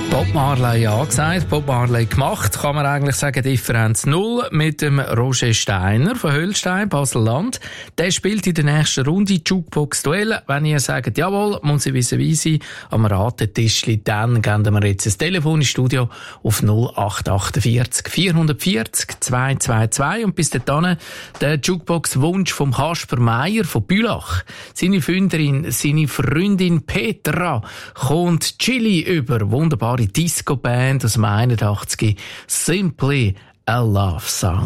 Bob Marley angesagt, Bob Marley gemacht, kann man eigentlich sagen, Differenz 0 mit dem Roger Steiner von Höllstein, Basel-Land. Der spielt in der nächsten Runde Jukebox-Duell. Wenn ihr sagt, jawohl, muss ich wissen, wie sie am Ratetischli, dann geben wir jetzt ein Telefon ins Studio auf 0848 440 222 und bis dahin der Jukebox-Wunsch vom Kasper Meier von Bülach. Seine Freundin Petra kommt Chili über, wunderbare Disco-Band aus dem 81, Simply a Love Song.